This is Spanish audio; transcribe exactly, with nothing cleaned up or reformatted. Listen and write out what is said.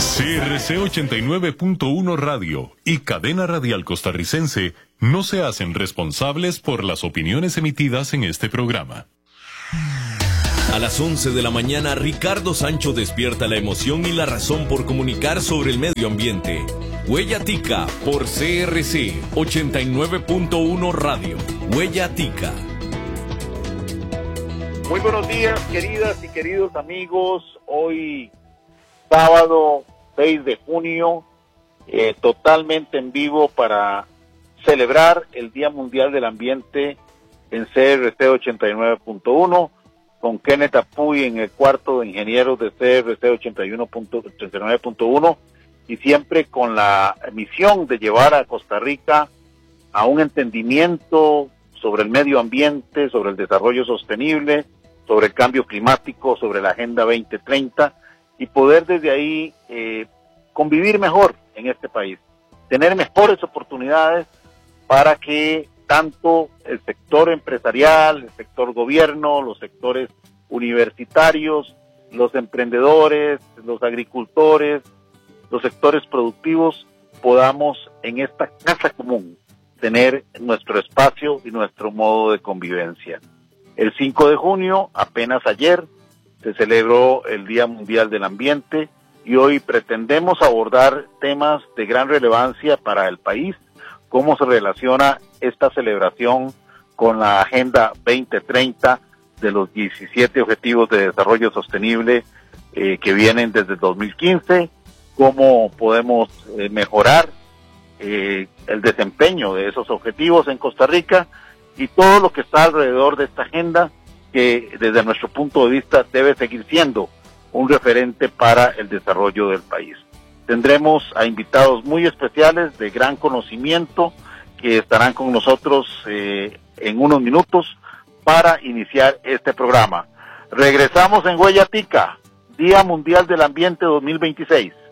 C R C ochenta y nueve punto uno Radio y Cadena Radial Costarricense no se hacen responsables por las opiniones emitidas en este programa. A las once de la mañana, Ricardo Sancho despierta la emoción y la razón por comunicar sobre el medio ambiente. Huella Tica por C R C ochenta y nueve punto uno Radio. Huella Tica. Muy buenos días, queridas y queridos amigos. Hoy, sábado seis de junio, eh, totalmente en vivo para celebrar el Día Mundial del Ambiente en C R C ochenta y nueve punto uno, con Kenneth Apuy en el cuarto de ingenieros de C R C ochenta y nueve punto uno, y siempre con la misión de llevar a Costa Rica a un entendimiento sobre el medio ambiente, sobre el desarrollo sostenible, sobre el cambio climático, sobre la Agenda veinte treinta, y poder desde ahí eh, convivir mejor en este país, tener mejores oportunidades para que tanto el sector empresarial, el sector gobierno, los sectores universitarios, los emprendedores, los agricultores, los sectores productivos, podamos en esta casa común tener nuestro espacio y nuestro modo de convivencia. El cinco de junio, apenas ayer, se celebró el Día Mundial del Ambiente y hoy pretendemos abordar temas de gran relevancia para el país, cómo se relaciona esta celebración con la Agenda veinte treinta de los diecisiete Objetivos de Desarrollo Sostenible eh, que vienen desde el dos mil quince, cómo podemos eh, mejorar eh, el desempeño de esos objetivos en Costa Rica y todo lo que está alrededor de esta agenda, que desde nuestro punto de vista debe seguir siendo un referente para el desarrollo del país. Tendremos a invitados muy especiales de gran conocimiento que estarán con nosotros eh, en unos minutos para iniciar este programa. Regresamos en Huella Tica, Día Mundial del Ambiente dos mil veintiséis.